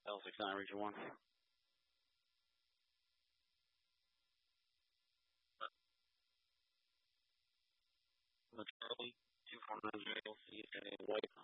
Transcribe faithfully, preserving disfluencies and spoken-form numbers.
L six nine, region one. The Charlie two four nine zero C, white